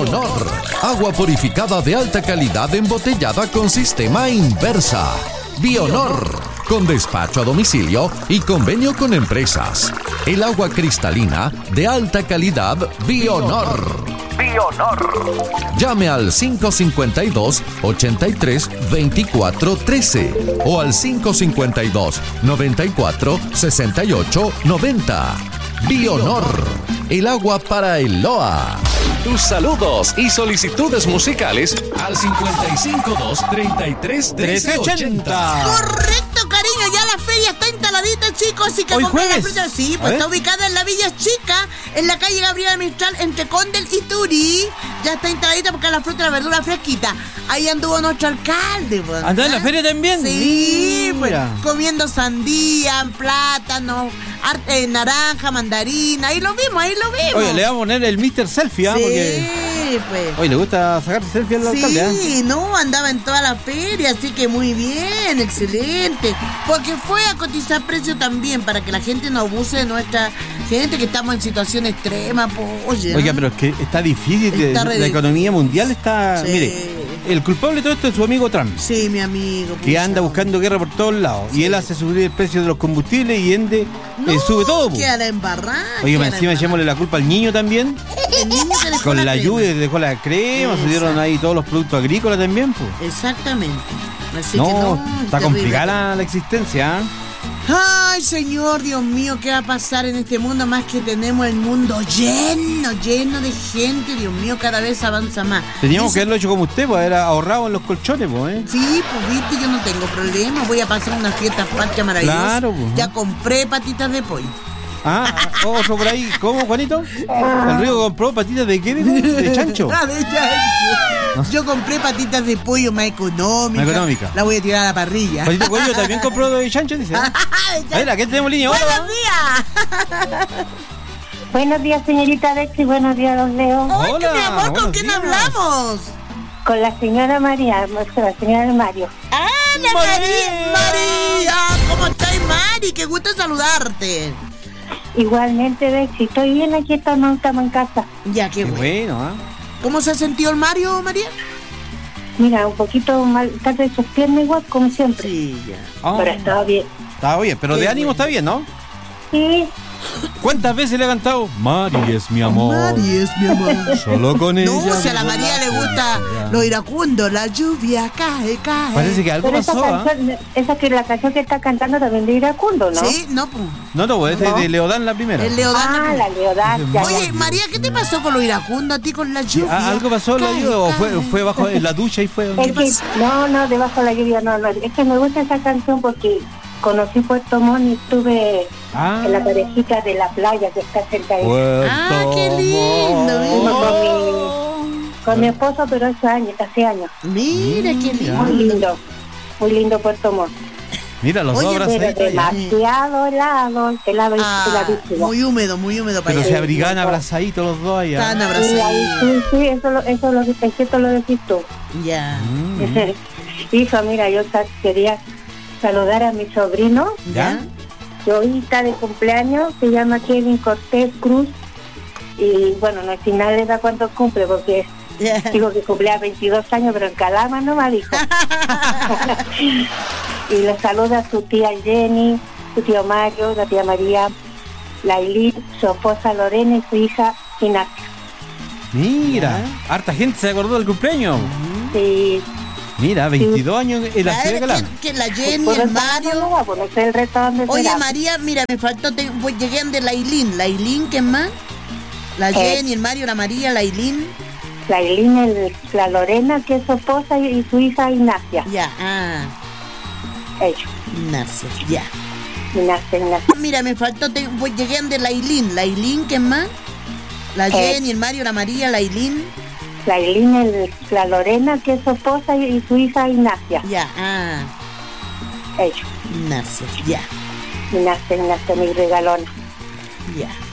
Bionor, agua purificada de alta calidad embotellada con sistema Inversa. Bionor, con despacho a domicilio y convenio con empresas. El agua cristalina de alta calidad Bionor. Llame al 552-83-24-13 o al 552-94-68-90. Bionor, el agua para el Loa. Tus saludos y solicitudes musicales al 552-33-1380. Correcto, cariño, ya la feria está instaladita, chicos, así que ¿Hoy compren la jueves? fruta. Sí, pues está ubicada en la Villa Chica, en la calle Gabriela Mistral, entre Condel y Turí. Ya está instaladita porque la fruta y la verdura fresquita. Ahí anduvo nuestro alcalde, pues. ¿Andá en la feria también? Sí, pues, Mira. comiendo sandía, plátano, naranja, mandarina. Ahí lo vimos. Oye, le vamos a poner el Mr. Selfie, ¿ah? Sí, Porque... pues. Oye, ¿le gusta sacarse selfie al alcalde, ah? Sí, no, andaba en toda la feria, así que muy bien, excelente. Porque fue a cotizar precio también, para que la gente no abuse de nuestra gente, que estamos en situación extrema, pues, oye. Oiga, pero es que está difícil, Está la economía mundial está... Sí. Mire, el culpable de todo esto es su amigo Trump, Sí, mi amigo. que anda buscando guerra por todos lados. Y él hace subir el precio de los combustibles y sube todo. Po. Queda la embarrada. Oye, encima echémosle la culpa al niño también. El niño que dejó Con la crema. lluvia dejó la crema, se dieron ahí todos los productos agrícolas también, pues. Exactamente. Así No, que está terrible. complicada la existencia, ¿ah? Ay, Señor, Dios mío, ¿qué va a pasar en este mundo? Más que tenemos el mundo lleno de gente, Dios mío, cada vez avanza más. Teníamos que Dice- haberlo hecho como usted, pues, haber ahorrado en los colchones, pues, ¿eh? Sí, pues viste, yo no tengo problema. Voy a pasar unas fiestas patrias maravillosas. Claro, pues. Ya compré patitas de pollo. Otro por ahí. ¿Cómo, Juanito? ¿El Río compró patitas de qué? ¿De chancho? Ah, de chancho. Yo compré patitas de pollo más económicas. Más económica. La voy a tirar a la parrilla. Juanito Cuello también compró de chancho, dice. De chancho. A ver, aquí tenemos línea. Hola. ¡Buenos días! Buenos días, señorita Alexi, buenos días, don Leo. ¡Ay, Hola, mi amor! ¿Con buenos quién días. hablamos? Con la señora María, con la señora Mario. ¡Ah, la María. María! ¿Cómo estás, Mari? ¡Qué gusto saludarte! Igualmente, Alexi, estoy bien, aquí estamos en casa. Ya, qué Qué bueno. bueno, ¿ah? ¿Cómo se ha sentido el Mario, María? Mira, un poquito mal, tarde de sus piernas igual, como siempre. Sí, ya. Oh, Pero estaba bien. está bien, pero Qué de ánimo bueno. está bien, ¿no? Sí, ¿Cuántas veces le ha cantado? Mari es mi amor. Mari es mi amor. Solo con ella. No, si a la vivo María le la gusta felicidad. lo iracundo, la lluvia cae. Parece que algo pero esa pasó, ¿ah? canción, la canción que está cantando también de Iracundo, ¿no? Sí, no, pues. No, pues ese No. es de Leodán la primera. El Leodán. Ah, la Leodán, ya. Oye, María, ¿qué te pasó con lo iracundo a ti con la Sí, lluvia? ¿algo pasó en la Cae, lluvia o cae. fue bajo en la ducha y fue? Es que, no, debajo de la lluvia, no. Es que me gusta esa canción porque conocí Puerto Montt y estuve en la parejita de la playa que está cerca de Ah, qué lindo, con mi esposo, pero hace años. Mira, qué Muy lindo. lindo Puerto Montt. Mira, los Oye, dos Pero abrazaditos allá. demasiado helado, Ah, heladísimo. muy húmedo para Pero allá. se abrigaban abrazaditos los dos allá. Están Sí, abrazaditos. sí, eso lo es cierto, lo decís tú. Ya. Hijo, mira, yo quería saludar a mi sobrino, ¿Ya? que hoy está de cumpleaños, se llama Kevin Cortés Cruz, y bueno, no es final de cuánto cumple, porque Ya. digo que cumplea 22 años, pero en Calama no me dijo. Y le saluda a su tía Jenny, su tío Mario, la tía María, la Eileen, su esposa Lorena y su hija Ignacia. Mira, harta gente se acordó del cumpleaños. Sí, Mira, 22 años en la ciudad de Calama. Que la Jenny, por el eso Mario. no, pues no sé el resto dónde Oye, será. María, mira, me faltó, pues llegué de la Eileen. La Eileen, ¿qué más? La Jenny, el Mario, la María, la Eileen. La Eileen, la Lorena, que es su esposa, y su hija Ignacia. Ya, Ellos, Ignacia, ya. Ignacia. Mira, me faltó, pues llegué de la Eileen. La Eileen, ¿qué más? La Jenny, el Mario, la María, la Eileen. La Eileen, la Lorena, que es su esposa, y su hija Ignacia. Ya, Ellos, Ignacia, ya. Ignacia, mi regalona. Ya.